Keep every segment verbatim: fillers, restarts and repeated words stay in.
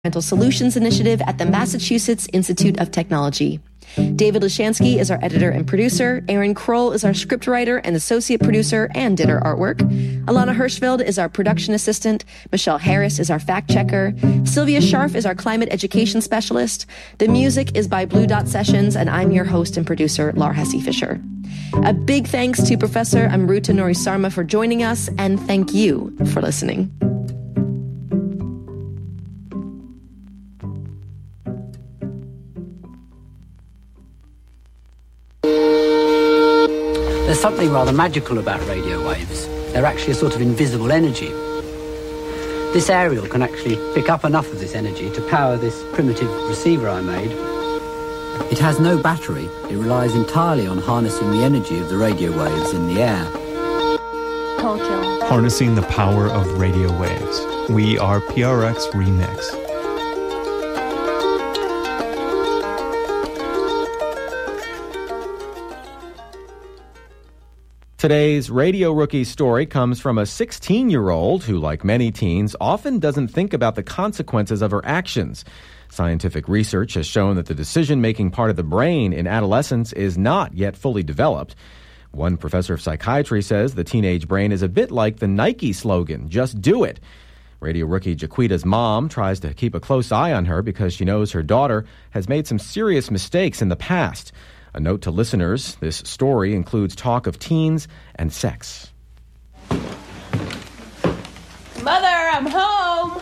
Environmental Solutions Initiative at the Massachusetts Institute of Technology. David Lashansky is our editor and producer. Aaron Kroll is our scriptwriter and associate producer and did our artwork. Alana Hirschfeld is our production assistant. Michelle Harris is our fact checker. Sylvia Scharf is our climate education specialist. The music is by Blue Dot Sessions, and I'm your host and producer, Lar Hesse Fisher. A big thanks to Professor Amruta Nori Sarma for joining us, and thank you for listening. There's something rather magical about radio waves. They're actually a sort of invisible energy. This aerial can actually pick up enough of this energy to power this primitive receiver I made. It has no battery. It relies entirely on harnessing the energy of the radio waves in the air. Tokyo. Harnessing the power of radio waves. We are P R X Remix. Today's Radio Rookie story comes from a sixteen-year-old who, like many teens, often doesn't think about the consequences of her actions. Scientific research has shown that the decision-making part of the brain in adolescence is not yet fully developed. One professor of psychiatry says the teenage brain is a bit like the Nike slogan, "Just do it." Radio Rookie Jaquita's mom tries to keep a close eye on her because she knows her daughter has made some serious mistakes in the past. A note to listeners, this story includes talk of teens and sex. Mother, I'm home.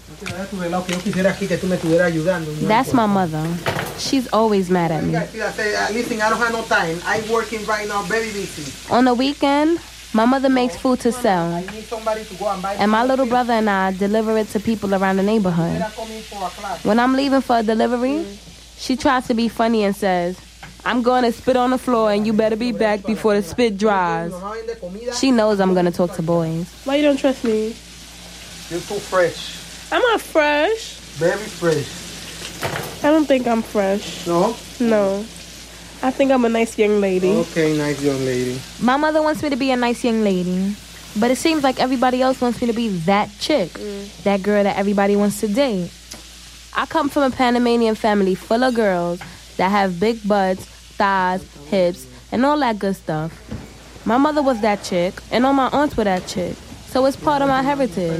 That's my mother. She's always mad at me. Listen, I don't have no time. I'm working right now, very busy. On the weekend, my mother makes food to sell. I need somebody to go and buy. And my little brother and I deliver it to people around the neighborhood. When I'm leaving for a delivery, she tries to be funny and says, "I'm going to spit on the floor and you better be back before the spit dries." She knows I'm going to talk to boys. Why you don't trust me? You're too fresh. I'm not fresh. Very fresh. I don't think I'm fresh. No? No. I think I'm a nice young lady. Okay, nice young lady. My mother wants me to be a nice young lady. But it seems like everybody else wants me to be that chick. Mm. That girl that everybody wants to date. I come from a Panamanian family full of girls that have big butts, thighs, hips, and all that good stuff. My mother was that chick, and all my aunts were that chick. So it's part of my heritage.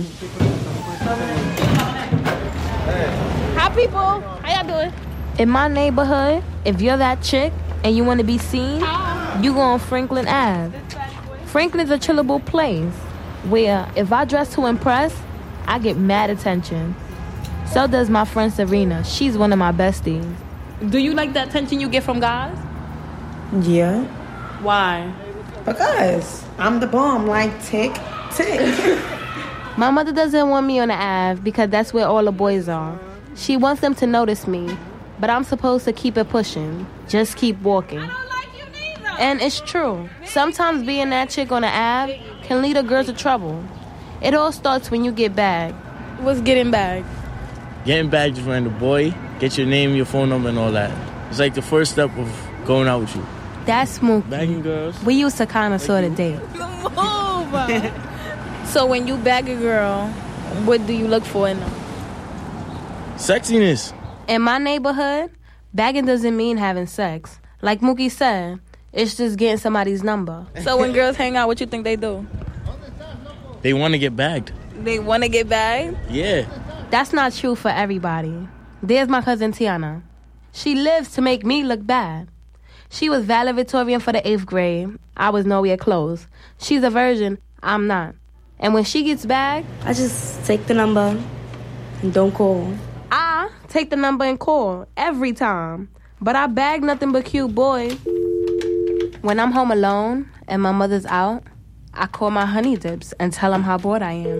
Hi, people. How y'all doing? In my neighborhood, if you're that chick and you want to be seen, you go on Franklin Avenue. Franklin's a chillable place where if I dress to impress, I get mad attention. So does my friend Serena. She's one of my besties. Do you like the attention you get from guys? Yeah. Why? Because I'm the bomb, like tick, tick. My mother doesn't want me on the Ave because that's where all the boys are. She wants them to notice me, but I'm supposed to keep it pushing. Just keep walking. I don't like you neither. And it's true. Sometimes being that chick on the Ave can lead a girl to trouble. It all starts when you get bagged. What's getting bagged? Getting bagged is when the boy get your name, your phone number, and all that. It's like the first step of going out with you. That's smooth. Bagging girls. We used to kind of sort of date. Move. So when you bag a girl, what do you look for in them? Sexiness. In my neighborhood, bagging doesn't mean having sex. Like Mookie said, it's just getting somebody's number. So when girls hang out, what you think they do? They want to get bagged. They want to get bagged? Yeah. That's not true for everybody. There's my cousin Tiana. She lives to make me look bad. She was valedictorian for the eighth grade. I was nowhere close. She's a virgin. I'm not. And when she gets bagged, I just take the number and don't call. I take the number and call every time. But I bag nothing but cute boys. When I'm home alone and my mother's out, I call my honey dips and tell them how bored I am.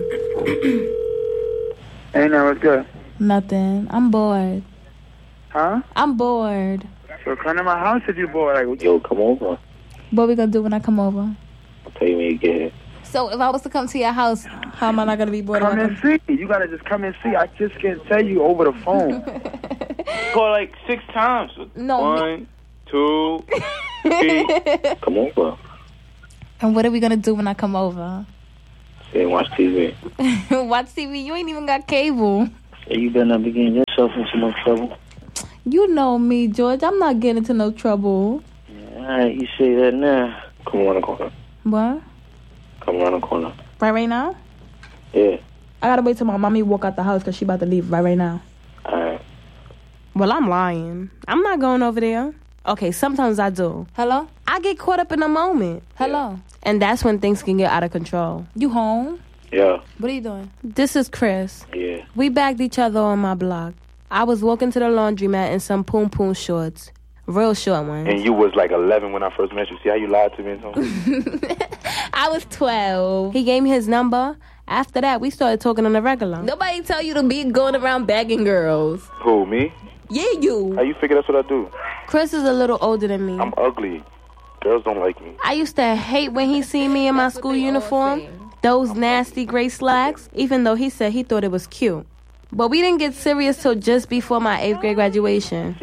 Hey, now what's good? Nothing. I'm bored. Huh? I'm bored. So come to my house if you're bored. Like, yo, come over. What we gonna do when I come over? I'll tell you when you get here. So if I was to come to your house, how am I not gonna be bored? Come and see. You gotta just come and see. I just can't tell you over the phone. Call like six times. No. One, two, three. Come over. And what are we gonna do when I come over? Sit and watch T V. Watch T V? You ain't even got cable. Yeah, you better not be getting yourself into no trouble. You know me, George. I'm not getting into no trouble. Yeah, all right, you say that now. Come around the corner. What? Come around the corner. Right right now? Yeah. I gotta wait till my mommy walk out the house because she about to leave right right now. All right. Well, I'm lying. I'm not going over there. Okay, sometimes I do. Hello? I get caught up in the moment. Hello? And that's when things can get out of control. You home? Yeah. What are you doing? This is Chris. Yeah. We bagged each other on my block. I was walking to the laundromat in some poom poom shorts. Real short ones. And you was like eleven when I first met you. See how you lied to me and something? I was twelve. He gave me his number. After that, we started talking on the regular. Nobody tell you to be going around bagging girls. Who, me? Yeah, you. How you figure that's what I do? Chris is a little older than me. I'm ugly. Girls don't like me. I used to hate when he seen me in my school uniform. Those nasty gray slacks, even though he said he thought it was cute. But we didn't get serious till just before my eighth grade graduation.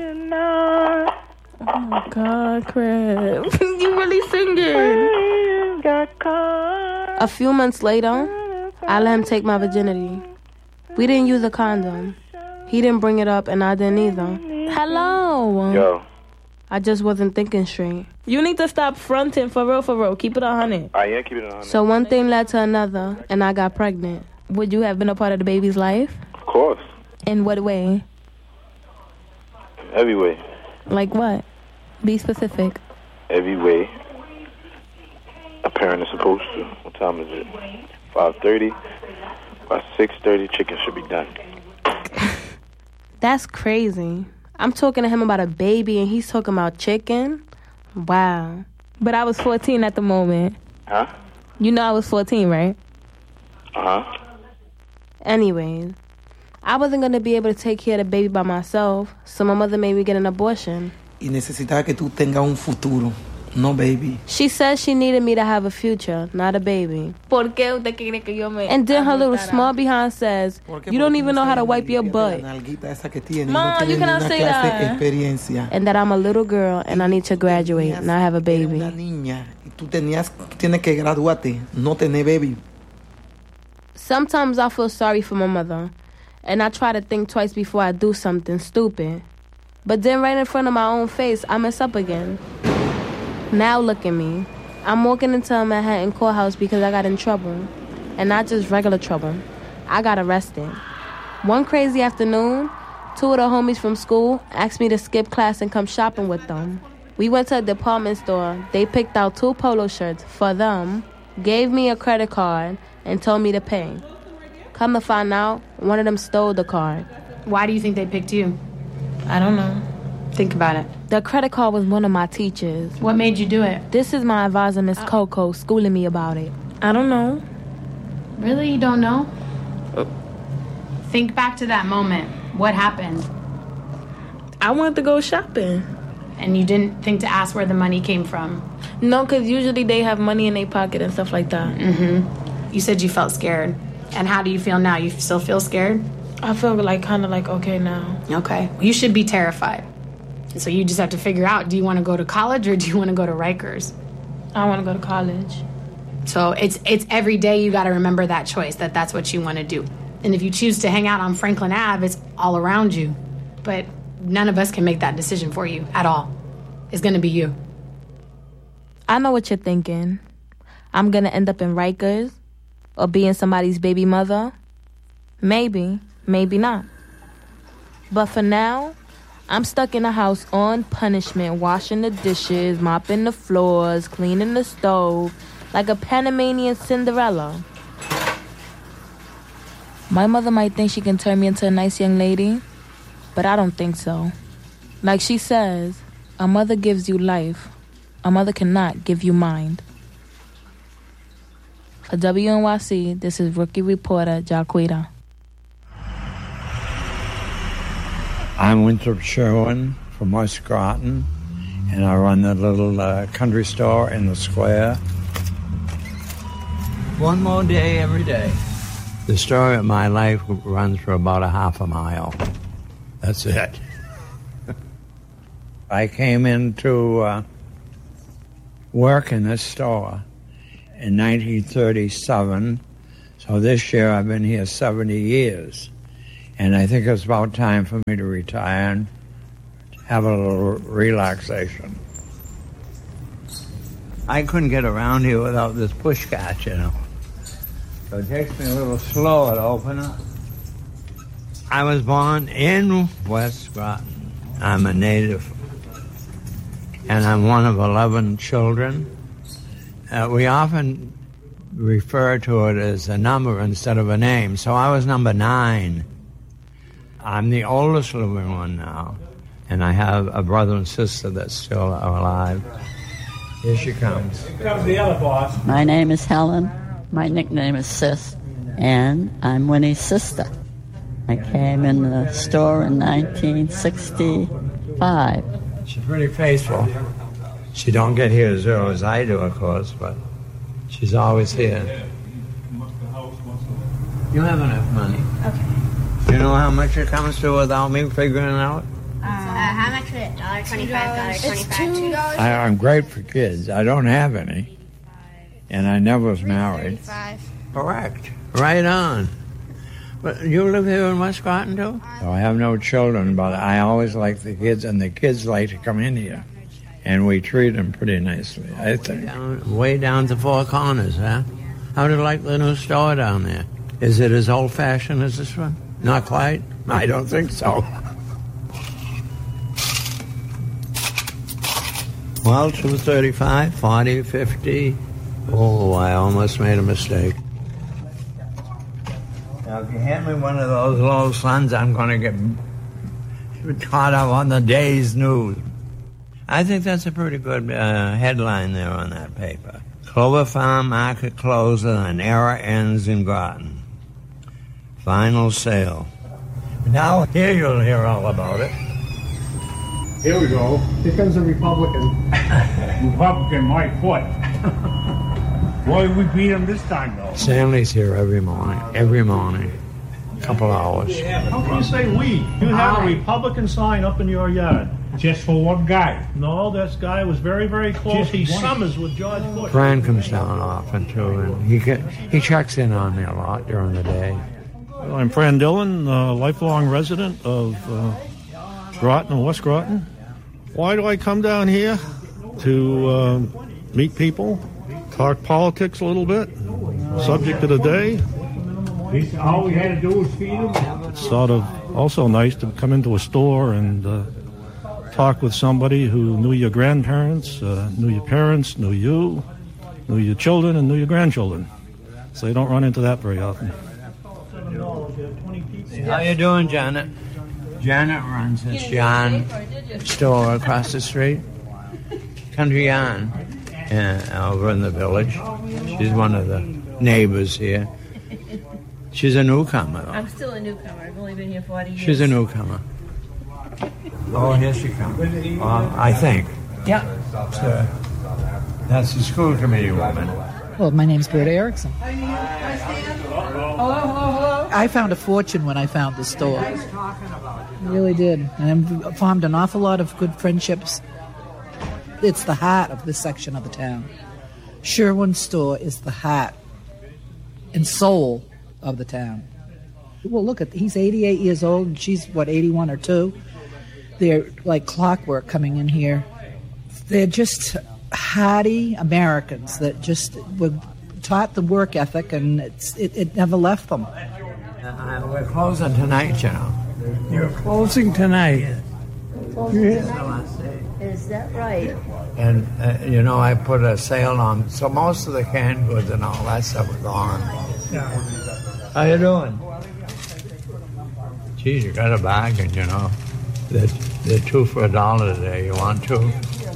Oh my God, Chris. You really singing. A few months later, I let him take my virginity. We didn't use a condom. He didn't bring it up and I didn't either. Hello. Yo. I just wasn't thinking straight. You need to stop fronting for real, for real. Keep it a hundred. I am keeping it a hundred. So one thing led to another and I got pregnant. Would you have been a part of the baby's life? Of course. In what way? Every way. Like what? Be specific. Every way. A parent is supposed to. What time is it? five thirty. By six thirty, chicken should be done. That's crazy. I'm talking to him about a baby and he's talking about chicken? Wow. But I was fourteen at the moment. Huh? You know I was fourteen, right? Uh-huh. Anyways, I wasn't going to be able to take care of the baby by myself, so my mother made me get an abortion. Y necesitaba que tú tengas un futuro, no baby. She said she needed me to have a future, not a baby. ¿Por qué usted quiere que yo me And then her little small behind says, you don't even know how to wipe your butt. Mom, you cannot say that. And that I'm a little girl and I need to graduate and I have a baby. Tú tenías, tienes que graduarte, no tener baby. Sometimes I feel sorry for my mother, and I try to think twice before I do something stupid. But then right in front of my own face, I mess up again. Now look at me. I'm walking into a Manhattan courthouse because I got in trouble. And not just regular trouble. I got arrested. One crazy afternoon, two of the homies from school asked me to skip class and come shopping with them. We went to a department store. They picked out two polo shirts for them, gave me a credit card, and told me to pay. Come to find out, one of them stole the card. Why do you think they picked you? I don't know. Think about it. The credit card was one of my teachers. What made you do it? This is my advisor, Miss Coco, schooling me about it. I don't know. Really? You don't know? Think back to that moment. What happened? I wanted to go shopping. And you didn't think to ask where the money came from? No, because usually they have money in their pocket and stuff like that. Mm-hmm. You said you felt scared. And how do you feel now? You still feel scared? I feel like kind of like okay now. Okay. Well, you should be terrified. So you just have to figure out, do you want to go to college or do you want to go to Rikers? I want to go to college. So it's it's every day you got to remember that choice, that that's what you want to do. And if you choose to hang out on Franklin Avenue, it's all around you. But none of us can make that decision for you at all. It's going to be you. I know what you're thinking. I'm going to end up in Rikers or being somebody's baby mother. Maybe, maybe not. But for now, I'm stuck in the house on punishment, washing the dishes, mopping the floors, cleaning the stove, like a Panamanian Cinderella. My mother might think she can turn me into a nice young lady, but I don't think so. Like she says, a mother gives you life. A mother cannot give you mind. For W N Y C, this is rookie reporter Jaquita. I'm Winthrop Sherwin from Muscatine, and I run the little uh, country store in the square. One more day every day. The story of my life runs for about a half a mile. That's it. I came into uh, work in this store in nineteen thirty-seven, so this year I've been here seventy years. And I think it's about time for me to retire and have a little relaxation. I couldn't get around here without this push cart, you know. So it takes me a little slower to open up. I was born in West Groton. I'm a native. And I'm one of eleven children. Uh, we often refer to it as a number instead of a name. So I was number nine. I'm the oldest living one now. And I have a brother and sister that still are alive. Here she comes. Here comes the other boss. My name is Helen. My nickname is Sis. And I'm Winnie's sister. I came in the store in nineteen sixty-five. She's pretty faithful. She don't get here as early as I do, of course, but she's always here. You have enough money. Okay. You know how much it comes to without me figuring it out? Uh, how much is it? one dollar twenty-five, one dollar twenty-five, two dollars. I, I'm great for kids. I don't have any. And I never was married. Correct. Right on. But you live here in West Groton, too? So I have no children, but I always like the kids, and the kids like to come in here. And we treat them pretty nicely, I think. Down, way down to Four Corners, huh? How do you like the new store down there? Is it as old-fashioned as this one? Not quite? I don't think so. Well, two thirty-five, forty, fifty. Oh, I almost made a mistake. Now, if you hand me one of those low suns, I'm going to get caught up on the day's news. I think that's a pretty good uh, headline there on that paper. Clover Farm Market closes and era ends in Groton. Final sale. Now, here you'll hear all about it. Here we go. Here comes the Republican. Republican Mike Foot. Boy, we beat him this time, though. Stanley's here every morning. Every morning. A couple hours. How can you say we? You have a Republican sign up in your yard. Just for one guy. No, this guy was very, very close. He summers with George Bush. Brian comes down often, too, and he get, he checks in on me a lot during the day. Well, I'm Fran Dillon, a lifelong resident of uh, Groton, West Groton. Why do I come down here? To uh, meet people, talk politics a little bit, subject of the day. All we had to do was feed him. It's sort of also nice to come into a store and uh, talk with somebody who knew your grandparents, uh, knew your parents, knew you, knew your children, and knew your grandchildren. So you don't run into that very often. How you doing, Janet? Janet runs this yarn store across the street. Country Yarn, uh, over in the village. She's one of the neighbors here. She's a newcomer, though. I'm still a newcomer. I've only been here forty years. She's a newcomer. Oh, here she comes. Uh, I think. Yeah. Uh, that's the school committee woman. Well, my name's Berta Erickson. I found a fortune when I found the store. I really did. And I formed an awful lot of good friendships. It's the heart of this section of the town. Sherwin's store is the heart and soul of the town. Well, look, at he's eighty-eight years old, and she's, what, eighty-one or two? They're like clockwork coming in here. They're just hardy Americans that just were taught the work ethic, and it's, it, it never left them. Uh, we're closing tonight, you know. You're closing tonight. Is that right? And, uh, you know, I put a sale on, so most of the canned goods and all that stuff are gone. How you doing? Geez, you got a bargain, you know. They're, they're two for a dollar today. You want two?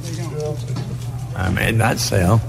I made that sale.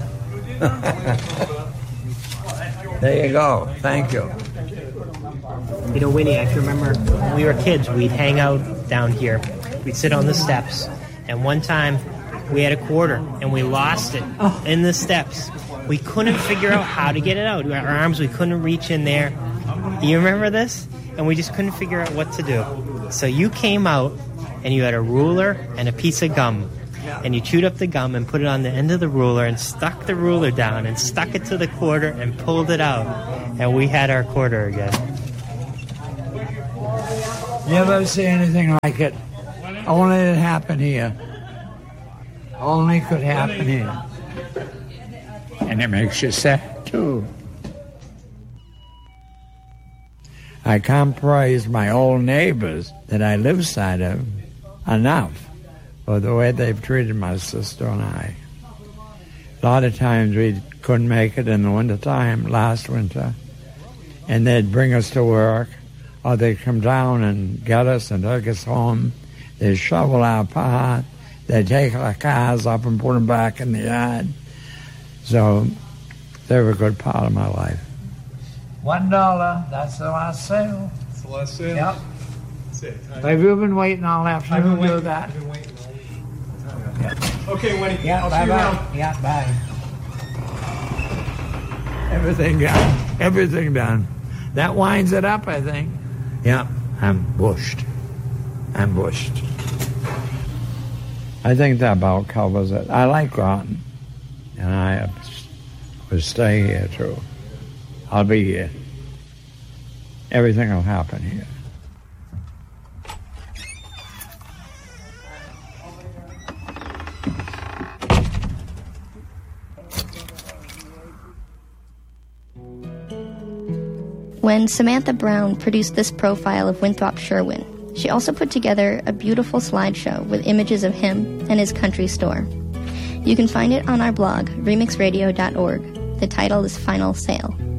There you go. Thank you. You know, Winnie, I can remember when we were kids, we'd hang out down here. We'd sit on the steps. And one time, we had a quarter, and we lost it oh. in the steps. We couldn't figure out how to get it out. Our arms, we couldn't reach in there. You remember this? And we just couldn't figure out what to do. So you came out, and you had a ruler and a piece of gum. And you chewed up the gum and put it on the end of the ruler and stuck the ruler down and stuck it to the quarter and pulled it out. And we had our quarter again. You ever see anything like it? Only it happened here. Only could happen here. And it makes you sad, too. I can't praise my old neighbors that I live side of enough for the way they've treated my sister and I. A lot of times we couldn't make it in the wintertime, last winter, and they'd bring us to work, or they'd come down and get us and take us home. They'd shovel our path. They'd take our cars up and put them back in the yard. So they were a good part of my life. One dollar, that's the last sale. That's the last sale? Yep. That's it. Have you been waiting all afternoon I've been to waiting, do that? I've been waiting all yeah. Okay, Winnie. Yeah, I'll bye see you bye. around. Yeah, bye. Everything done. Everything done. That winds it up, I think. Yeah, I'm bushed. I'm bushed. I think that about covers it. I like Groton, and I will stay here too. I'll be here. Everything will happen here. When Samantha Brown produced this profile of Winthrop Sherwin, she also put together a beautiful slideshow with images of him and his country store. You can find it on our blog, remix radio dot org. The title is Final Sale.